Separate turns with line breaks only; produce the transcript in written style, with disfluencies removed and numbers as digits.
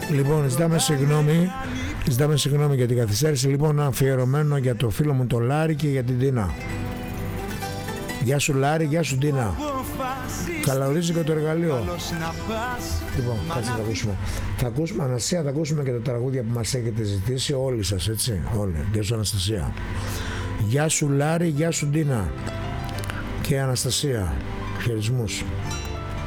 Λοιπόν, ζητάμε συγγνώμη για την καθυστέρηση. Λοιπόν, αφιερωμένο για το φίλο μου τον Λάρη και για την Τίνα. Γεια σου Λάρη, γεια σου Τίνα. Καλά ορίζει και το εργαλείο. Λοιπόν, κάτσε να τα ακούσουμε. Θα ακούσουμε, Αναστασία, θα ακούσουμε και τα τραγούδια που μας έχετε ζητήσει όλοι σας, έτσι, όλοι. Γεια σου Αναστασία. Γεια σου Λάρη, γεια σου Τίνα. Και Αναστασία, χαιρισμούς.